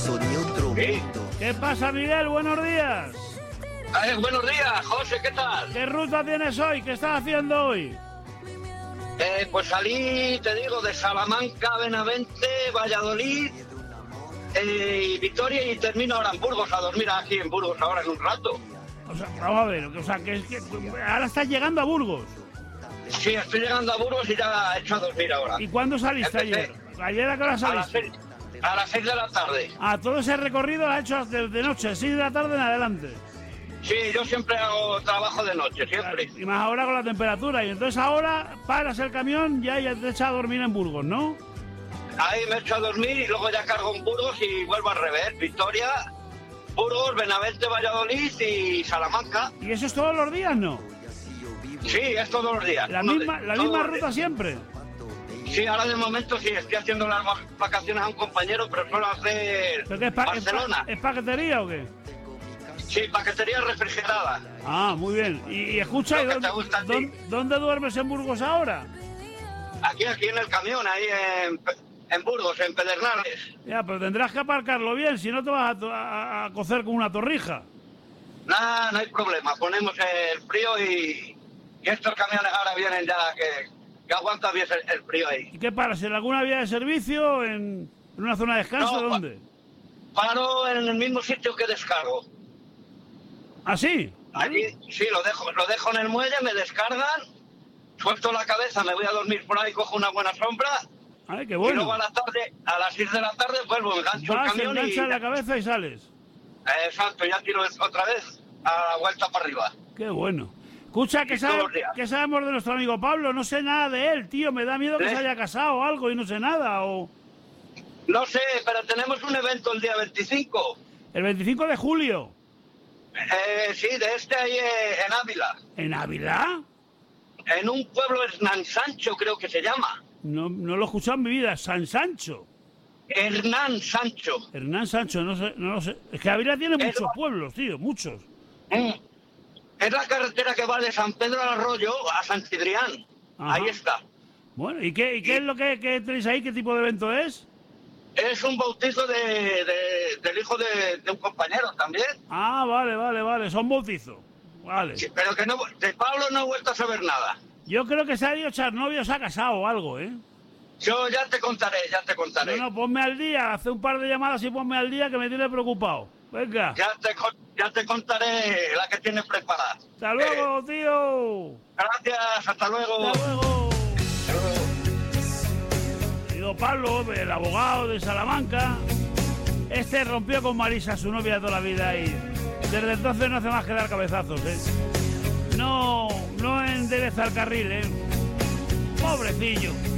eso ni otro ¿Sí? mundo. ¿Qué pasa, Miguel? Buenos días. Buenos días, José, ¿qué tal? ¿Qué ruta tienes hoy? ¿Qué estás haciendo hoy? Pues salí, te digo, de Salamanca, Benavente, Valladolid y Vitoria, y termino ahora en Burgos, a dormir aquí en Burgos ahora en un rato. O sea, vamos a ver, o sea, que ahora estás llegando a Burgos. Sí, estoy llegando a Burgos y ya he hecho a dormir ahora. ¿Y cuándo saliste Empecé ayer? ¿Ayer a qué hora a las saliste? 6 de la tarde. Todo ese recorrido lo has hecho de noche, 6 de la tarde en adelante. Sí, yo siempre hago trabajo de noche, Claro, siempre. y más ahora con la temperatura. Y entonces ahora paras el camión ya te echas a dormir en Burgos, ¿no? Ahí me echo a dormir y luego ya cargo en Burgos y vuelvo al revés. Vitoria, Burgos, Benavente, Valladolid y Salamanca. ¿Y eso es todos los días, no? Sí, es todos los días. La Todos misma los ruta días. siempre. Sí, ahora de momento sí, estoy haciendo las vacaciones a un compañero, pero suelo hacer ¿Pero qué es Barcelona. ¿Es paquetería o qué? Sí, paquetería refrigerada. Ah, muy bien. Y escucha, ¿y Lo que te gusta a ti. ¿dónde duermes en Burgos ahora? Aquí en el camión, ahí en Burgos, en Pedernales. Ya, pero tendrás que aparcarlo bien, si no te vas a cocer con una torrija. Nada, no hay problema, ponemos el frío y estos camiones ahora vienen ya que aguantan bien el frío ahí. ¿Y qué paras? ¿En alguna vía de servicio? ¿En una zona de descanso? No, ¿Dónde? Paro en el mismo sitio que descargo. ¿Ah, sí? Allí, sí, lo dejo en el muelle, me descargan, suelto la cabeza, me voy a dormir por ahí, cojo una buena sombra. Ay, qué Y bueno. luego a la tarde, a las 6 de la tarde, vuelvo, engancho el Vas, camión y... enganchas la cabeza y sales. Exacto, ya tiro otra vez a la vuelta para arriba. Qué bueno. Escucha, ¿qué Y todos los días. sabemos de nuestro amigo Pablo? No sé nada de él, tío. Me da miedo que ¿Eh? se haya casado o algo y no sé nada. O No sé, pero tenemos un evento el día 25. el 25 de julio. Sí, de ahí en Ávila. ¿En Ávila? En un pueblo, Hernán Sancho creo que se llama. No lo he escuchado en mi vida. San Sancho. Hernán Sancho. Hernán Sancho, no lo sé. Es que Ávila tiene Es- muchos pueblos, tío, muchos. Es la carretera que va de San Pedro al Arroyo a San Cibrián. Ajá. Ahí está. Bueno, ¿y qué es lo que tenéis ahí? ¿Qué tipo de evento es? Es un bautizo del hijo de un compañero también. Ah, vale. Son bautizos. Vale. Sí, pero que no, de Pablo no he vuelto a saber nada. Yo creo que se ha ido a echar novio, se ha casado o algo, ¿eh? Yo ya te contaré. No, ponme al día, hace un par de llamadas y ponme al día que me tiene preocupado. Venga. Ya te contaré la que tienes preparada. Hasta luego, tío. Gracias, hasta luego. Hasta luego. Hasta luego. Querido Pablo, el abogado de Salamanca, rompió con Marisa, su novia de toda la vida, y desde entonces no hace más que dar cabezazos, ¿eh? No endereza el carril, ¿eh? Pobrecillo.